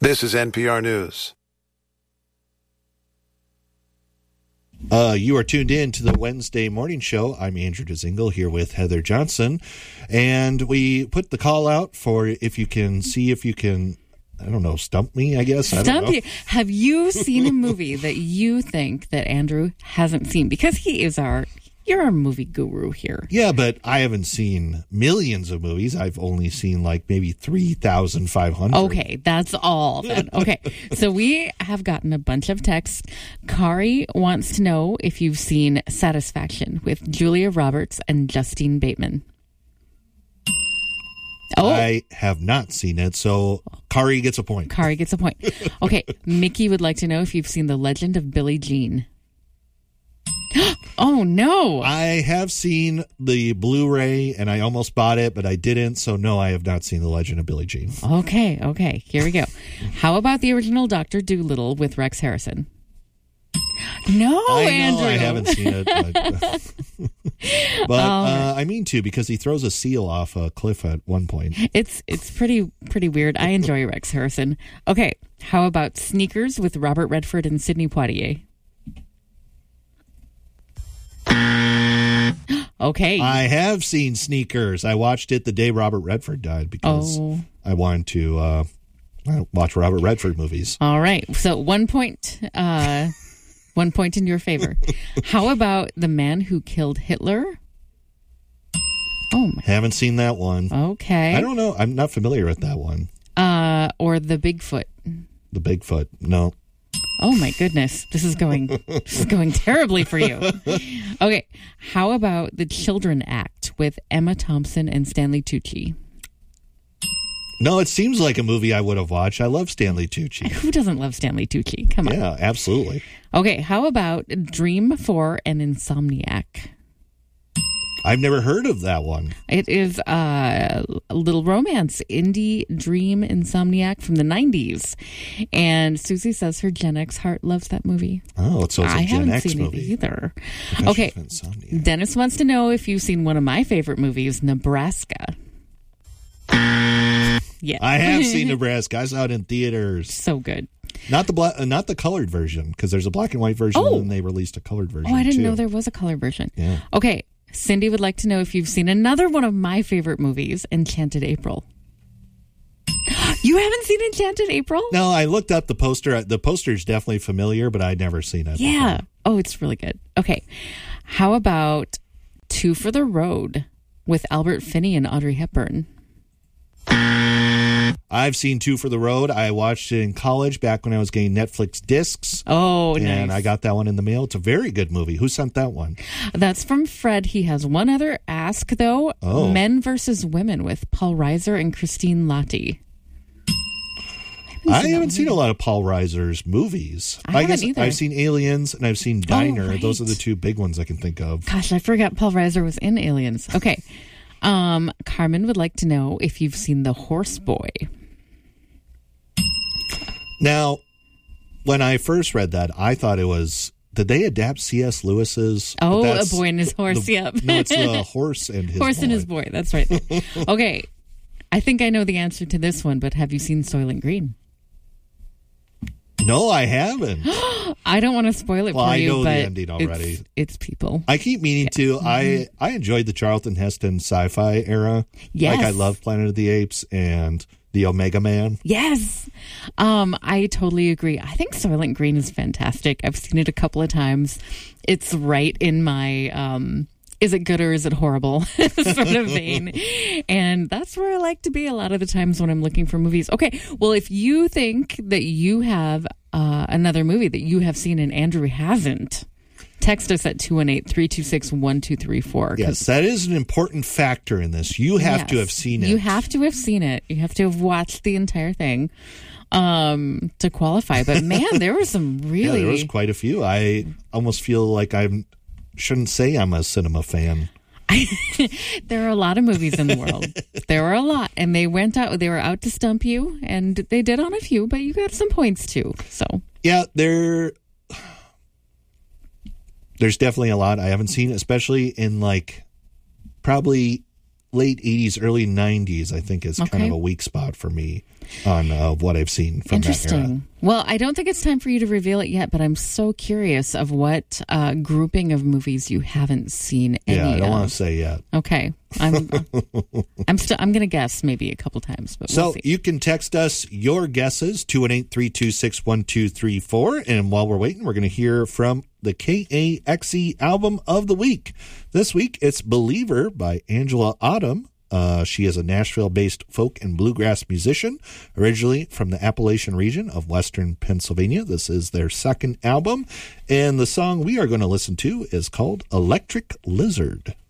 This is NPR News. You are tuned in to the Wednesday morning show. I'm Andrew DeZingle here with Heather Johnson. And we put the call out for if you can, I don't know, stump me, I guess. Stump you. Have you seen a movie that you think that Andrew hasn't seen? Because you're our movie guru here. Yeah, but I haven't seen millions of movies. I've only seen like maybe 3,500. Okay, that's all then. Okay, so we have gotten a bunch of texts. Kari wants to know if you've seen Satisfaction with Julia Roberts and Justine Bateman. Oh. I have not seen it, so Kari gets a point. Kari gets a point. Okay, Mickey would like to know if you've seen The Legend of Billie Jean. Oh, no. I have seen the Blu-ray, and I almost bought it, but I didn't. So, no, I have not seen The Legend of Billie Jean. Okay. Here we go. How about the original Dr. Dolittle with Rex Harrison? No, Andrew. I haven't seen it. But I mean to, because he throws a seal off a cliff at one point. It's pretty weird. I enjoy Rex Harrison. Okay, how about Sneakers with Robert Redford and Sidney Poitier? Okay. I have seen Sneakers. I watched it the day Robert Redford died because I wanted to watch Robert Redford movies. All right. So 1 point. 1 point in your favor. How about The Man Who Killed Hitler? Oh, my. Haven't seen that one. Okay. I don't know. I'm not familiar with that one. Or The Bigfoot. The Bigfoot. No. Oh my goodness. This is going terribly for you. Okay. How about The Children Act with Emma Thompson and Stanley Tucci? No, it seems like a movie I would have watched. I love Stanley Tucci. Who doesn't love Stanley Tucci? Come on. Yeah, absolutely. Okay, how about Dream 4 and Insomniac? I've never heard of that one. It is a little romance, indie dream Insomniac from the 90s. And Susie says her Gen X heart loves that movie. Oh, so it's a Gen X movie. I haven't seen it either. Okay, Dennis wants to know if you've seen one of my favorite movies, Nebraska. Yeah, I have seen Nebraska. I saw it in theaters. So good. Not the colored version, because there's a black and white version, and then they released a colored version. Oh, I didn't know there was a colored version. Yeah. Okay, Cindy would like to know if you've seen another one of my favorite movies, Enchanted April. You haven't seen Enchanted April? No, I looked up the poster. The poster's definitely familiar, but I'd never seen it. Yeah. Before. Oh, it's really good. Okay. How about Two for the Road with Albert Finney and Audrey Hepburn? I've seen Two for the Road. I watched it in college back when I was getting Netflix discs. Oh, and nice. I got that one in the mail. It's a very good movie. Who sent that one? That's from Fred. He has one other ask, though. Oh. Men vs. Women with Paul Reiser and Christine Lottie. I haven't seen a lot of Paul Reiser's movies. I guess either. I've seen Aliens and I've seen Diner. Oh, right. Those are the two big ones I can think of. Gosh, I forgot Paul Reiser was in Aliens. Okay. Carmen would like to know if you've seen The Horse Boy. Now, when I first read that, I thought it was, did they adapt C.S. Lewis's? Oh, A Boy and His Horse, yep. No, it's The Horse and His Boy. Horse and His Boy, that's right. Okay, I think I know the answer to this one, but have you seen Soylent Green? No, I haven't. I don't want to spoil it for you, I know but the ending already. It's people. I keep meaning to. I enjoyed the Charlton Heston sci-fi era. Yes. Like I love Planet of the Apes and the Omega Man. Yes. I totally agree. I think Soylent Green is fantastic. I've seen it a couple of times. It's right in my is it good or is it horrible sort of vein. And that's where I like to be a lot of the times when I'm looking for movies. Okay, well, if you think that you have another movie that you have seen and Andrew hasn't, text us at 218-326-1234. Yes, that is an important factor in this. You have to have seen it. You have to have seen it. You have to have watched the entire thing to qualify. But man, there were some really... Yeah, there was quite a few. I almost feel like I shouldn't say I'm a cinema fan. There are a lot of movies in the world. There were a lot, and they were out to stump you, and they did on a few, but you got some points too. So yeah, there's definitely a lot I haven't seen, especially in probably late 80s, early 90s, I think is kind of a weak spot for me on what I've seen from that era. Interesting. Well, I don't think it's time for you to reveal it yet, but I'm so curious of what grouping of movies you haven't seen any Yeah, I don't of. want to say yet. Okay. I'm going to guess maybe a couple times, but we'll So see. you can text us your guesses, 218-326-1234. And while we're waiting, we're going to hear from the KAXE album of the week. This week, it's Believer by Angela Autumn. She is a Nashville-based folk and bluegrass musician, originally from the Appalachian region of western Pennsylvania. This is their second album, and the song we are going to listen to is called Electric Lizard.